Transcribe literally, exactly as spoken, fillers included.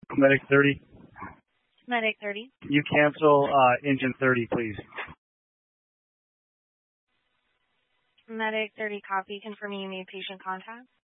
Medic thirty. Medic thirty. You cancel uh, engine thirty, please. Medic thirty, copy. Confirming you made patient contact.